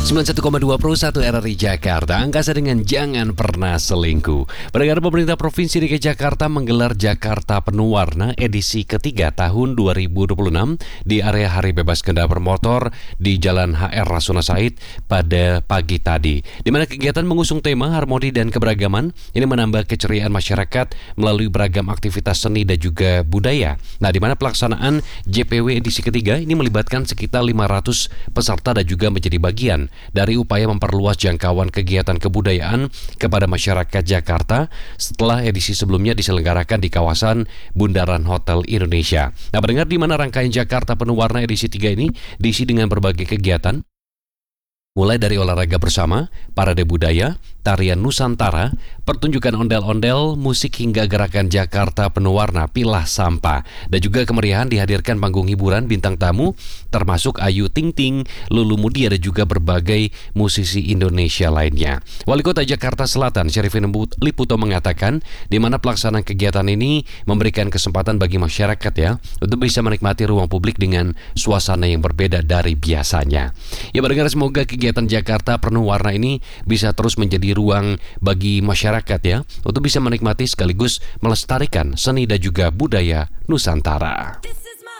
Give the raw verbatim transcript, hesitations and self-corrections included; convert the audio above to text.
sembilan puluh satu koma dua Pro satu R R I Jakarta, angkasa dengan jangan pernah selingkuh. Pendengar, pemerintah Provinsi D K I Jakarta menggelar Jakarta Penuh Warna edisi ketiga tahun dua ribu dua puluh enam di area Hari Bebas Kendaraan Bermotor di Jalan H R Rasuna Said pada pagi tadi. Di mana kegiatan mengusung tema harmoni dan keberagaman, ini menambah keceriaan masyarakat melalui beragam aktivitas seni dan juga budaya. Nah, di mana pelaksanaan J P W edisi ketiga ini melibatkan sekitar lima ratus peserta dan juga menjadi bagian dari upaya memperluas jangkauan kegiatan kebudayaan kepada masyarakat Jakarta setelah edisi sebelumnya diselenggarakan di kawasan Bundaran Hotel Indonesia. Nah, pendengar, di mana rangkaian Jakarta Penuh Warna edisi tiga ini diisi dengan berbagai kegiatan, mulai dari olahraga bersama, parade budaya, tarian Nusantara, pertunjukan ondel-ondel, musik hingga gerakan Jakarta Penuh Warna Pilah Sampah. Dan juga kemeriahan dihadirkan panggung hiburan bintang tamu termasuk Ayu Ting Ting, Lulu Mudia dan juga berbagai musisi Indonesia lainnya. Wali Kota Jakarta Selatan Syarifin Liputo mengatakan di mana pelaksanaan kegiatan ini memberikan kesempatan bagi masyarakat ya untuk bisa menikmati ruang publik dengan suasana yang berbeda dari biasanya. Ya, mendengar, semoga kegiatan Jakarta Penuh Warna ini bisa terus menjadi ruang bagi masyarakat ya untuk bisa menikmati sekaligus melestarikan seni dan juga budaya Nusantara.